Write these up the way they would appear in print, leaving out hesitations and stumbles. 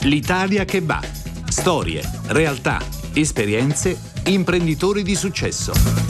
L'Italia che va. Storie, realtà, esperienze, imprenditori di successo.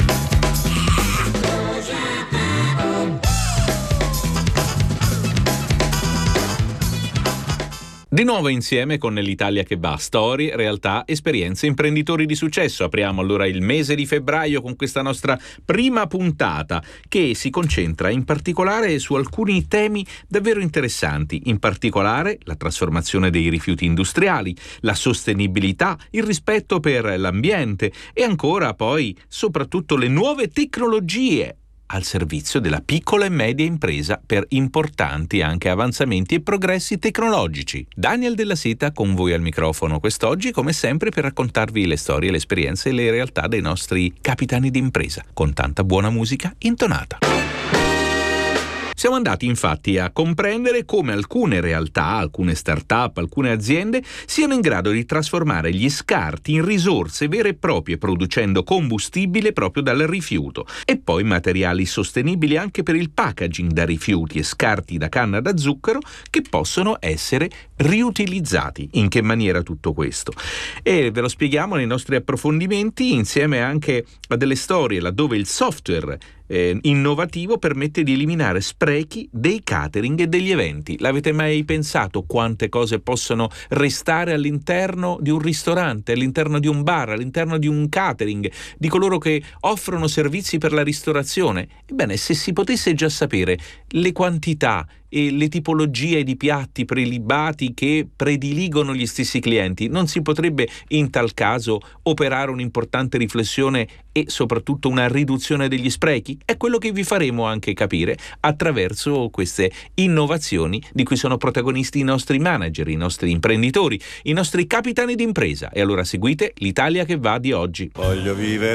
Di nuovo insieme con l'Italia che va, storie, realtà, esperienze, imprenditori di successo. Apriamo allora il mese di febbraio con questa nostra prima puntata che si concentra in particolare su alcuni temi davvero interessanti, in particolare la trasformazione dei rifiuti industriali, la sostenibilità, il rispetto per l'ambiente e ancora poi soprattutto le nuove tecnologie al servizio della piccola e media impresa per importanti anche avanzamenti e progressi tecnologici. Daniel Della Seta con voi al microfono quest'oggi, come sempre, per raccontarvi le storie, le esperienze e le realtà dei nostri capitani d'impresa, con tanta buona musica intonata. Siamo andati infatti a comprendere come alcune realtà, alcune start-up, alcune aziende siano in grado di trasformare gli scarti in risorse vere e proprie, producendo combustibile proprio dal rifiuto e poi materiali sostenibili anche per il packaging da rifiuti e scarti da canna da zucchero che possono essere riutilizzati. In che maniera tutto questo? E ve lo spieghiamo nei nostri approfondimenti insieme anche a delle storie laddove il software innovativo permette di eliminare sprechi dei catering e degli eventi. L'avete mai pensato quante cose possono restare all'interno di un ristorante, all'interno di un bar, all'interno di un catering, di coloro che offrono servizi per la ristorazione? Ebbene, se si potesse già sapere le quantità e le tipologie di piatti prelibati che prediligono gli stessi clienti, non si potrebbe in tal caso operare un'importante riflessione e soprattutto una riduzione degli sprechi? È quello che vi faremo anche capire attraverso queste innovazioni di cui sono protagonisti i nostri manager, i nostri imprenditori, i nostri capitani d'impresa. E allora seguite l'Italia che va di oggi. Voglio vivere